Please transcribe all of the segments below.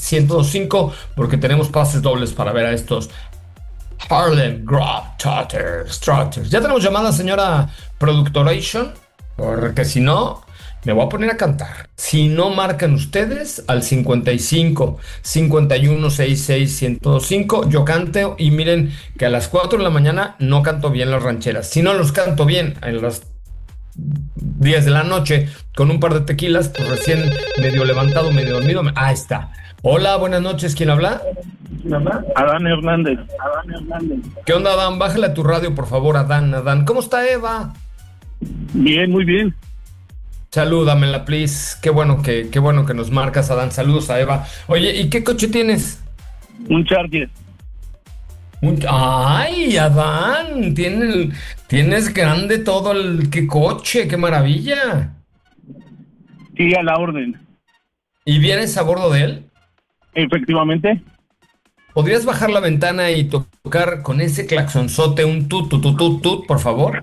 102.5 porque tenemos pases dobles para ver a estos Harlem Globetrotters. Ya tenemos llamada, señora Productoration, porque si no, me voy a poner a cantar. Si no marcan ustedes al 55 51 66 105, yo canto y miren que a las 4 de la mañana no canto bien las rancheras. Si no los canto bien en las 10 de la noche con un par de tequilas, pues recién medio levantado, medio dormido. Ahí está. Hola, buenas noches. ¿Quién habla? Adán Hernández. ¿Qué onda, Adán? Bájale a tu radio, por favor, Adán. ¿Cómo está Eva? Bien, muy bien. Salúdamela, please. Qué bueno que nos marcas, Adán. Saludos a Eva. Oye, ¿y qué coche tienes? Un Charger. ¡Ay, Adán! Tienes grande todo el... ¡Qué coche! ¡Qué maravilla! Sí, a la orden. ¿Y vienes a bordo de él? Efectivamente. ¿Podrías bajar la ventana y tocar con ese claxonzote un tut, por favor?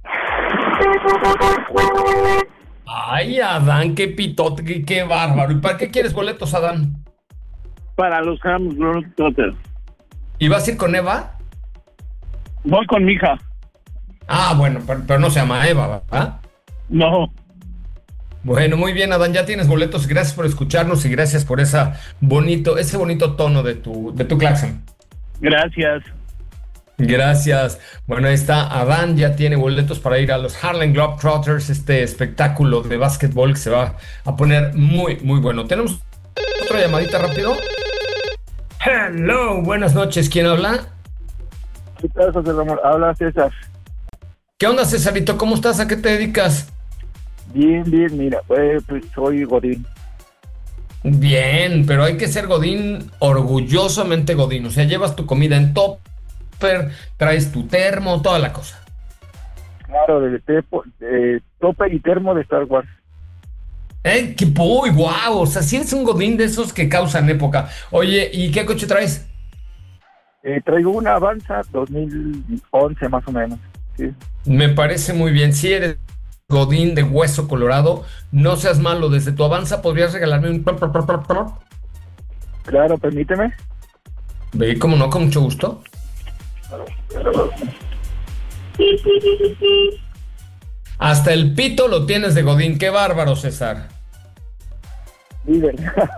¡Ay, Adán! ¡Qué pitote! ¡Qué bárbaro! ¿Y para qué quieres boletos, Adán? Para los Harlem Globetrotters. ¿Y vas a ir con Eva? Voy con mi hija. Ah, bueno, pero no se llama Eva, ¿verdad? No. Bueno, muy bien, Adán, ya tienes boletos. Gracias por escucharnos y gracias por ese bonito tono de tu claxon. Gracias. Gracias. Bueno, ahí está Adán, ya tiene boletos para ir a los Harlem Globetrotters, este espectáculo de básquetbol que se va a poner muy, muy bueno. ¿Tenemos otra llamadita rápido? Hello, buenas noches. ¿Quién habla? ¿Qué tal, José Ramón? Habla César. ¿Qué onda, Cesarito? ¿Cómo estás? ¿A qué te dedicas? Bien, mira, pues soy Godín. Bien, pero hay que ser Godín, orgullosamente Godín. O sea, llevas tu comida en topper, traes tu termo, toda la cosa. Claro, de topper y termo de Star Wars. ¡Qué uy, guau! O sea, si eres un Godín de esos que causan época. Oye, ¿y qué coche traes? Traigo una Avanza 2011 más o menos. Sí. Me parece muy bien. Si eres Godín de hueso colorado, no seas malo. Desde tu Avanza podrías regalarme un... Claro, permíteme. Ve, como no, con mucho gusto. Hasta el pito lo tienes de Godín. ¡Qué bárbaro, César! Líder.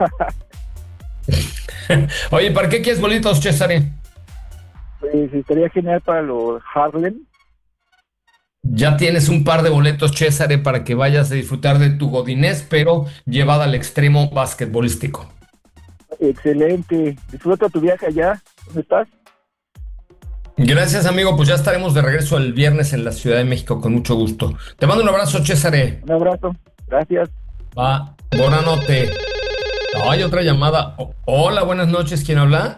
Oye, ¿para qué quieres boletos, César? Pues estaría genial para los Harlem. Ya tienes un par de boletos, César, para que vayas a disfrutar de tu godinés, pero llevada al extremo basquetbolístico. Excelente. Disfruta tu viaje allá. ¿Dónde estás? Gracias, amigo. Pues ya estaremos de regreso el viernes en la Ciudad de México con mucho gusto. Te mando un abrazo, César. Un abrazo. Gracias. Va. Buenas noches. Hay otra llamada. Hola, buenas noches. ¿Quién habla?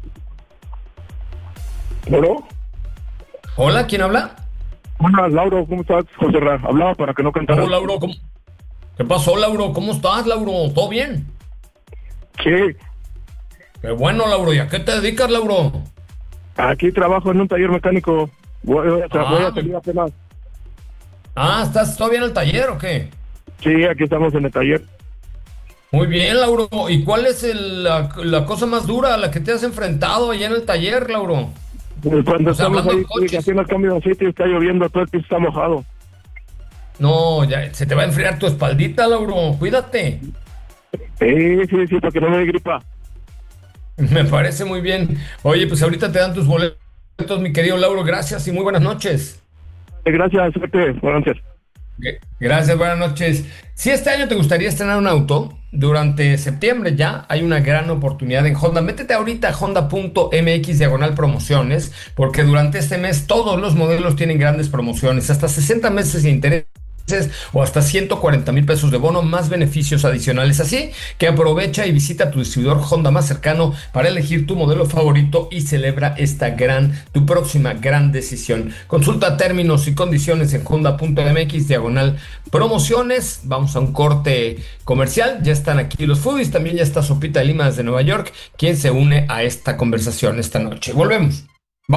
¿Bueno? Hola, ¿quién habla? Hola, Lauro, ¿cómo estás, José Ra? Hablaba para que no cantaras. Hola, Lauro, ¿qué pasó, Lauro? ¿Cómo estás, Lauro? ¿Todo bien? Sí, Qué bueno, Lauro. ¿Y a qué te dedicas, Lauro? aquí trabajo en un taller mecánico. Voy a salir apenas. ¿Estás todavía en el taller o qué? Sí, aquí estamos en el taller. Muy bien, Lauro. ¿Y cuál es la cosa más dura a la que te has enfrentado allá en el taller, Lauro? Cuando O sea, estamos hablando ahí de coches. haciendo el cambio de aceite y está lloviendo, todo el piso está mojado. No, ya se te va a enfriar tu espaldita, Lauro. Cuídate. Sí, para que no me dé gripa. Me parece muy bien. Oye, pues ahorita te dan tus boletos, mi querido Lauro. Gracias y muy buenas noches. Gracias, suerte. Buenas noches. Gracias, buenas noches. Si este año te gustaría estrenar un auto, durante septiembre ya hay una gran oportunidad en Honda. Métete ahorita a honda.mx/promociones, porque durante este mes todos los modelos tienen grandes promociones, hasta 60 meses de interés o hasta 140,000 pesos de bono, más beneficios adicionales. Así que aprovecha y visita tu distribuidor Honda más cercano para elegir tu modelo favorito y celebra tu próxima gran decisión. Consulta términos y condiciones en honda.mx/promociones. Vamos a un corte comercial. Ya están aquí los foodies, también ya está Sopita de Lima desde Nueva York, quien se une a esta conversación esta noche. Volvemos.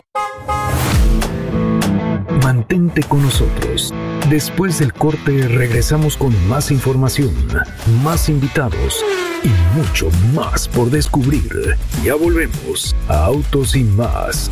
Mantente con nosotros. Después del corte regresamos con más información, más invitados y mucho más por descubrir. Ya volvemos a Autos y Más.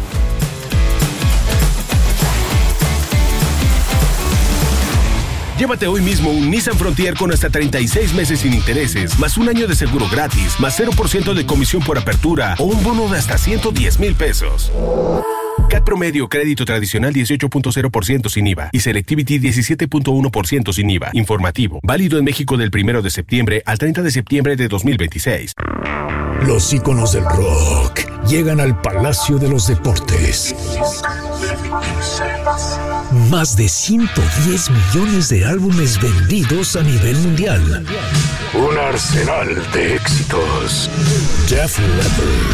Llévate hoy mismo un Nissan Frontier con hasta 36 meses sin intereses, más un año de seguro gratis, más 0% de comisión por apertura o un bono de hasta 110,000 pesos. CAT promedio, crédito tradicional 18.0% sin IVA y Selectivity 17.1% sin IVA. Informativo, válido en México del 1 de septiembre al 30 de septiembre de 2026. Los íconos del rock llegan al Palacio de los Deportes. Más de 110 millones de álbumes vendidos a nivel mundial. Un arsenal de éxitos. Def Leppard,